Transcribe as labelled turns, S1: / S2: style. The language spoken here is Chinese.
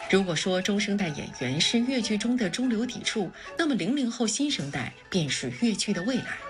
S1: 如果说中生代演员是粤剧中的中流砥柱，那么00后新生代便是粤剧的未来。